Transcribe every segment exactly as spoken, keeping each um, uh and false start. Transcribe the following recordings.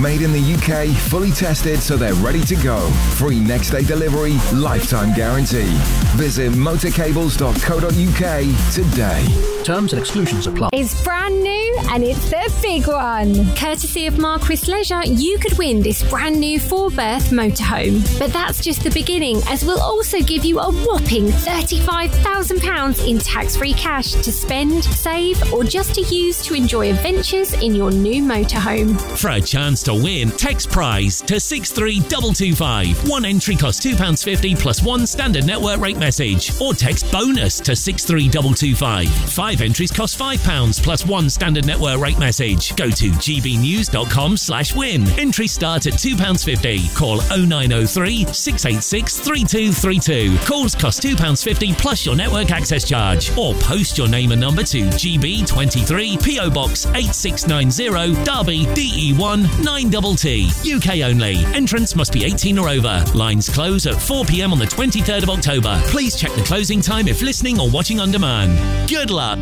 Made in the U K, fully tested so they're ready to go. Free next day delivery, lifetime guarantee. Visit motorcables dot co dot U K today. Terms and exclusions apply. It's brand new and it's the big one. Courtesy of Marquis Leisure, you could win this brand new four-berth motorhome. But that's just the beginning, as we'll also give you a whopping thirty-five thousand pounds in tax-free cash to spend, save, or just to use to enjoy adventures in your new motorhome. For a chance to win, text prize to six three two two five. One entry costs two pounds fifty plus one standard network rate message. Or text bonus to six three two two five. Five entries cost five pounds plus one standard network rate message. Go to g b news dot com slash win. Entries start at two pounds fifty. Call oh nine oh three, six eight six, three two three two. Calls cost two pounds fifty plus your network access charge. Or post your name and number to G B twenty-three, P O Box eight six nine zero, Derby, D E one nine T T. U K only. Entrance must be eighteen or over. Lines close at four p.m. on the twenty-third of October. Please check the closing time if listening or watching on demand. Good luck.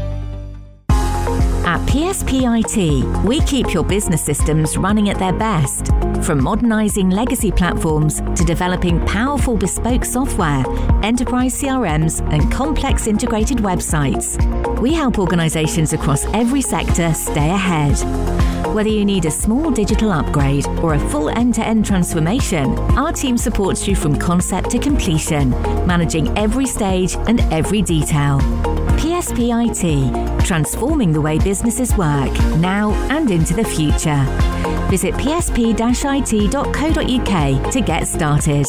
At P S P I T, we keep your business systems running at their best. From modernising legacy platforms to developing powerful bespoke software, enterprise C R Ms and complex integrated websites. We help organisations across every sector stay ahead. Whether you need a small digital upgrade or a full end-to-end transformation, our team supports you from concept to completion, managing every stage and every detail. P S P I T, transforming the way businesses work, now and into the future. Visit p s p dash i t dot co dot u k to get started.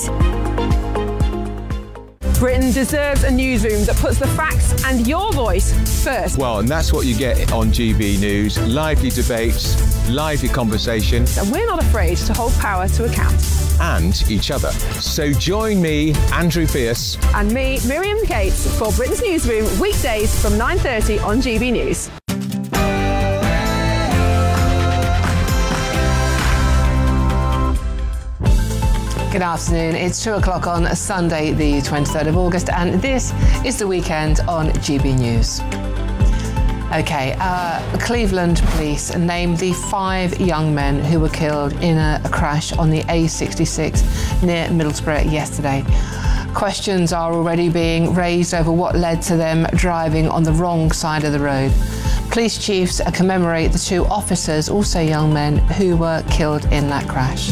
Britain deserves a newsroom that puts the facts and your voice first. Well, and that's what you get on G B News. Lively debates, lively conversation. And we're not afraid to hold power to account. And each other. So join me, Andrew Pearce. And me, Miriam Cates, for Britain's Newsroom, weekdays from nine thirty on G B News. Good afternoon. It's two o'clock on Sunday, the twenty-third of August, and this is the weekend on G B News. Okay, uh, Cleveland police named the five young men who were killed in a, a crash on the A sixty-six near Middlesbrough yesterday. Questions are already being raised over what led to them driving on the wrong side of the road. Police chiefs commemorate the two officers, also young men, who were killed in that crash.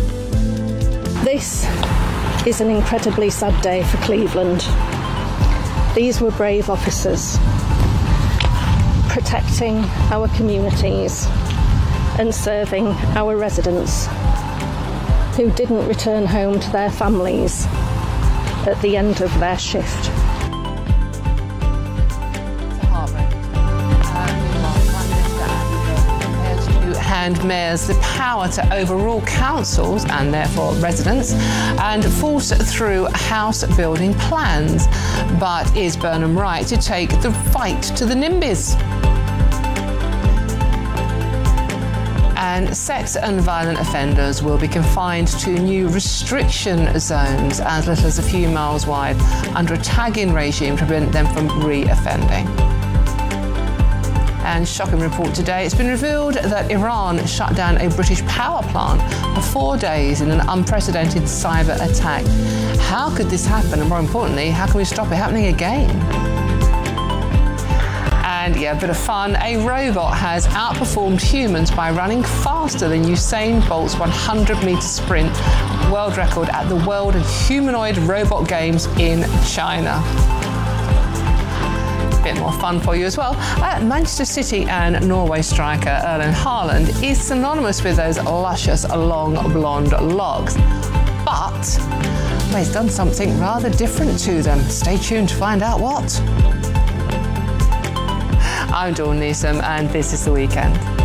This is an incredibly sad day for Cleveland. These were brave officers, protecting our communities and serving our residents who didn't return home to their families at the end of their shift. And mayors the power to overrule councils and therefore residents and force through house building plans. But is Burnham right to take the fight to the NIMBYs? And sex and violent offenders will be confined to new restriction zones as little as a few miles wide under a tagging regime to prevent them from re-offending. And shocking report today, it's been revealed that Iran shut down a British power plant for four days in an unprecedented cyber attack. How could this happen? And more importantly, how can we stop it happening again? And yeah, a bit of fun. A robot has outperformed humans by running faster than Usain Bolt's one hundred metre sprint world record at the World Humanoid Robot Games in China. Bit more fun for you as well. Uh, Manchester City and Norway striker Erling Haaland is synonymous with those luscious long blonde locks. But well, he's done something rather different to them. Stay tuned to find out what. I'm Dawn Newsome and this is The Weekend.